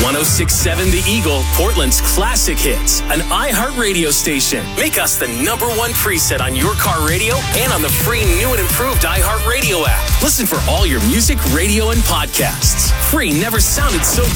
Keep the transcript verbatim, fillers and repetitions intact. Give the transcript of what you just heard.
oh six point seven The Eagle, Portland's classic hits, an iHeartRadio station. Make us the number one preset on your car radio and on the free new and improved iHeartRadio app. Listen for all your music, radio, and podcasts. Free never sounded so